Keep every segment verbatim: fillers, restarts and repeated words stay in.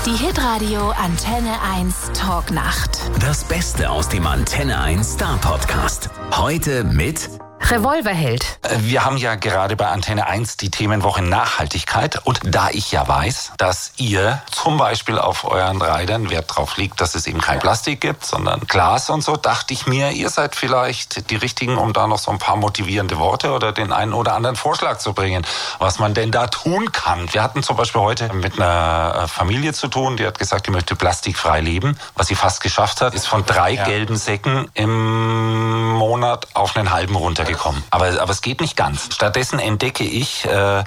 Die Hitradio Antenne eins Talknacht. Das Beste aus dem Antenne eins Star Podcast. Heute mit Revolverheld. Wir haben ja gerade bei Antenne eins die Themenwoche Nachhaltigkeit. Und da ich ja weiß, dass ihr zum Beispiel auf euren Ridern Wert drauf legt, dass es eben kein Plastik gibt, sondern Glas und so, dachte ich mir, ihr seid vielleicht die Richtigen, um da noch so ein paar motivierende Worte oder den einen oder anderen Vorschlag zu bringen, was man denn da tun kann. Wir hatten zum Beispiel heute mit einer Familie zu tun, die hat gesagt, die möchte plastikfrei leben. Was sie fast geschafft hat, ist von drei ja. gelben Säcken im Monat auf einen halben runtergekommen. Aber, aber es geht nicht ganz. Stattdessen entdecke ich äh, äh,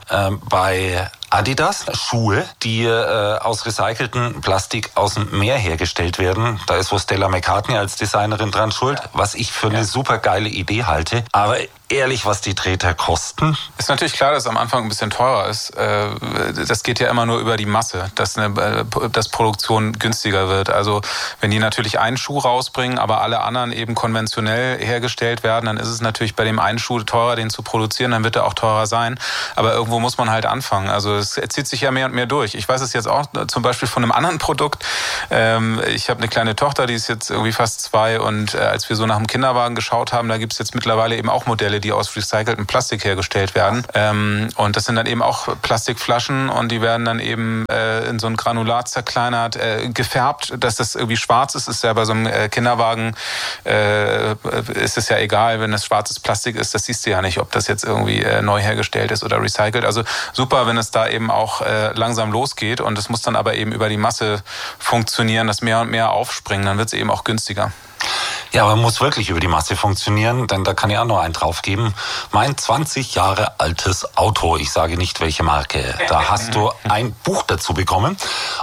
bei Adidas Schuhe, die äh, aus recyceltem Plastik aus dem Meer hergestellt werden. Da ist wohl Stella McCartney als Designerin dran schuld, was ich für eine ja. super geile Idee halte. Aber ehrlich, was die Treter kosten? Ist natürlich klar, dass es am Anfang ein bisschen teurer ist. Das geht ja immer nur über die Masse, dass, eine, dass Produktion günstiger wird. Also wenn die natürlich einen Schuh rausbringen, aber alle anderen eben konventionell hergestellt werden, dann ist es natürlich bei dem einen Schuh teurer, den zu produzieren, dann wird er auch teurer sein. Aber irgendwo muss man halt anfangen. Also es zieht sich ja mehr und mehr durch. Ich weiß es jetzt auch zum Beispiel von einem anderen Produkt. Ich habe eine kleine Tochter, die ist jetzt irgendwie fast zwei, und als wir so nach dem Kinderwagen geschaut haben, da gibt es jetzt mittlerweile eben auch Modelle, die aus recyceltem Plastik hergestellt werden. Ähm, und das sind dann eben auch Plastikflaschen, und die werden dann eben äh, in so ein Granulat zerkleinert, äh, gefärbt, dass das irgendwie schwarz ist. Ist ja bei so einem äh, Kinderwagen äh, ist es ja egal, wenn das schwarzes Plastik ist, das siehst du ja nicht, ob das jetzt irgendwie äh, neu hergestellt ist oder recycelt. Also super, wenn es da eben auch äh, langsam losgeht, und es muss dann aber eben über die Masse funktionieren, dass mehr und mehr aufspringen, dann wird es eben auch günstiger. Ja, aber muss wirklich über die Masse funktionieren, denn da kann ich auch noch einen draufgeben. Mein zwanzig Jahre altes Auto, ich sage nicht welche Marke, da hast du ein Buch dazu bekommen,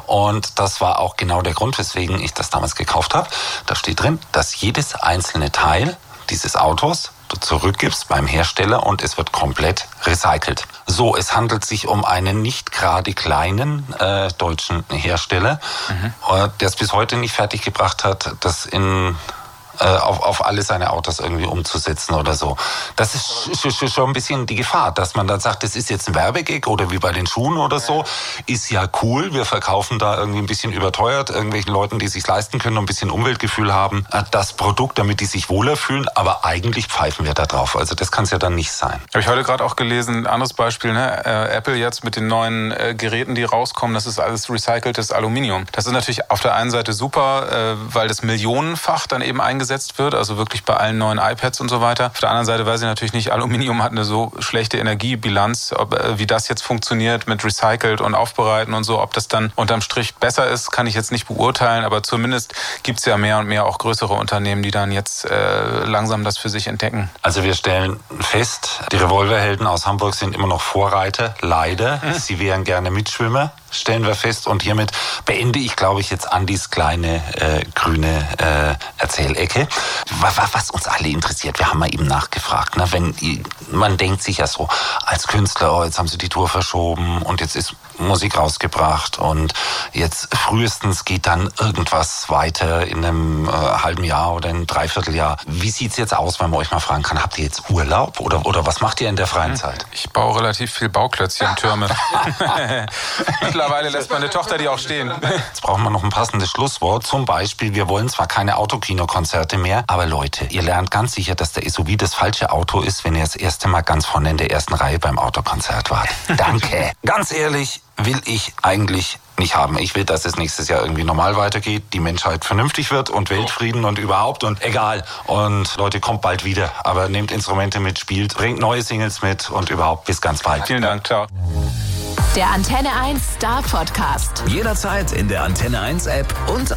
und das war auch genau der Grund, weswegen ich das damals gekauft habe. Da steht drin, dass jedes einzelne Teil dieses Autos du zurückgibst beim Hersteller, und es wird komplett recycelt. So, es handelt sich um einen nicht gerade kleinen äh, deutschen Hersteller, mhm. äh, der es bis heute nicht fertiggebracht hat, das in Auf, auf alle seine Autos irgendwie umzusetzen oder so. Das ist schon ein bisschen die Gefahr, dass man dann sagt, das ist jetzt ein Werbegag oder wie bei den Schuhen oder so. Ist ja cool, wir verkaufen da irgendwie ein bisschen überteuert irgendwelchen Leuten, die es sich leisten können und ein bisschen Umweltgefühl haben, das Produkt, damit die sich wohler fühlen, aber eigentlich pfeifen wir da drauf. Also das kann es ja dann nicht sein. Habe ich heute gerade auch gelesen, ein anderes Beispiel, ne? Äh, Apple jetzt mit den neuen äh, Geräten, die rauskommen, das ist alles recyceltes Aluminium. Das ist natürlich auf der einen Seite super, äh, weil das millionenfach dann eben eingesetzt wird, also wirklich bei allen neuen iPads und so weiter. Auf der anderen Seite weiß ich natürlich nicht, Aluminium hat eine so schlechte Energiebilanz, ob, wie das jetzt funktioniert mit recycelt und aufbereiten und so, ob das dann unterm Strich besser ist, kann ich jetzt nicht beurteilen, aber zumindest gibt es ja mehr und mehr auch größere Unternehmen, die dann jetzt äh, langsam das für sich entdecken. Also wir stellen fest, die Revolverhelden aus Hamburg sind immer noch Vorreiter, leider. Mhm. Sie wären gerne Mitschwimmer, stellen wir fest, und hiermit beende ich, glaube ich, jetzt Andis kleine äh, grüne äh, Erzählecke. Was uns alle interessiert, wir haben mal eben nachgefragt, ne? Wenn man denkt sich ja so, als Künstler, oh, jetzt haben sie die Tour verschoben und jetzt ist Musik rausgebracht und jetzt frühestens geht dann irgendwas weiter in einem äh, halben Jahr oder in einem Dreivierteljahr. Wie sieht's jetzt aus, wenn man euch mal fragen kann, habt ihr jetzt Urlaub oder, oder was macht ihr in der freien Zeit? Ich baue relativ viel Bauklötzchen, Türme. Mittlerweile lässt meine Tochter die auch stehen. Jetzt brauchen wir noch ein passendes Schlusswort. Zum Beispiel, wir wollen zwar keine Autokinokonzerte mehr, aber Leute, ihr lernt ganz sicher, dass der S U V das falsche Auto ist, wenn ihr das erste Mal ganz vorne in der ersten Reihe beim Autokonzert wart. Danke. Ganz ehrlich, will ich eigentlich nicht haben. Ich will, dass es nächstes Jahr irgendwie normal weitergeht, die Menschheit vernünftig wird und Weltfrieden und überhaupt und egal. Und Leute, kommt bald wieder. Aber nehmt Instrumente mit, spielt, bringt neue Singles mit und überhaupt bis ganz bald. Vielen Dank, ciao. Der Antenne eins Star Podcast. Jederzeit in der Antenne eins App und